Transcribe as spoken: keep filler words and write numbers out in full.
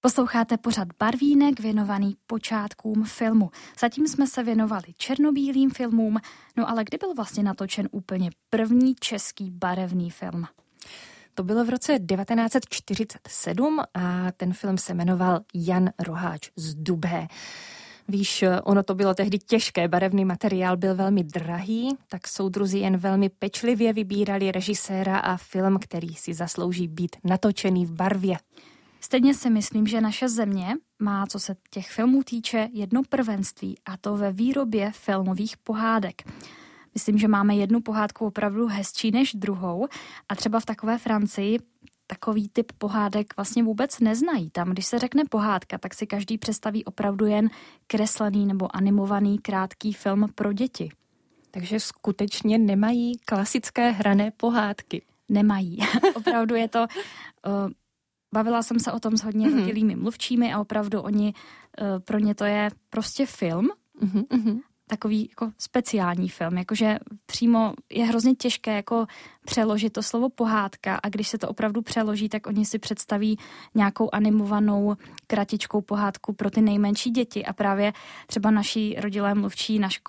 Posloucháte pořad Barvínek věnovaný počátkům filmu. Zatím jsme se věnovali černobílým filmům, no ale kdy byl vlastně natočen úplně první český barevný film? To bylo v roce devatenáct set čtyřicet sedm a ten film se jmenoval Jan Roháč z Dubé. Víš, ono to bylo tehdy těžké, barevný materiál byl velmi drahý, tak soudruzi jen velmi pečlivě vybírali režiséra a film, který si zaslouží být natočený v barvě. Stejně si myslím, že naše země má, co se těch filmů týče, jedno prvenství, a to ve výrobě filmových pohádek. Myslím, že máme jednu pohádku opravdu hezčí než druhou a třeba v takové Francii takový typ pohádek vlastně vůbec neznají. Tam, když se řekne pohádka, tak si každý představí opravdu jen kreslený nebo animovaný krátký film pro děti. Takže skutečně nemají klasické hrané pohádky. Nemají. Opravdu je to... Uh, bavila jsem se o tom s hodně mm-hmm. rodilými mluvčími a opravdu oni, uh, pro ně to je prostě film, mm-hmm. takový jako speciální film, jakože přímo je hrozně těžké jako přeložit to slovo pohádka a když se to opravdu přeloží, tak oni si představí nějakou animovanou kratičkou pohádku pro ty nejmenší děti a právě třeba naši rodilé mluvčí na škole